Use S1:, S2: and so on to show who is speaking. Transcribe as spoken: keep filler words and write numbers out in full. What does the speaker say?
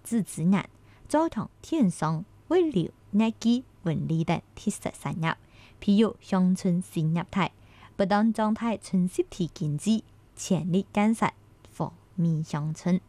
S1: 子之人，教堂天上會留日記、紋理等特色產業，譬如鄉村新業態，不但狀態春濕地經濟，潛力建設福美鄉村。